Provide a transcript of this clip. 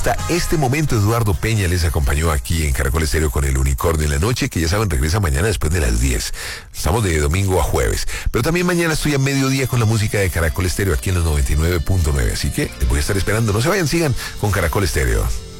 Hasta este momento Eduardo Peña les acompañó aquí en Caracol Estéreo con el Unicornio en la noche, que ya saben regresa mañana después de las 10. Estamos de domingo a jueves, pero también mañana estoy a mediodía con la música de Caracol Estéreo aquí en los 99.9, así que les voy a estar esperando. No se vayan, sigan con Caracol Estéreo.